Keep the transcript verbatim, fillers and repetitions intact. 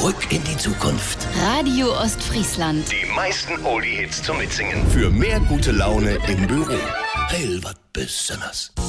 Zurück in die Zukunft. Radio Ostfriesland. Die meisten Oldie-Hits zum Mitsingen. Für mehr gute Laune im Büro. Heil, wat Besonderes.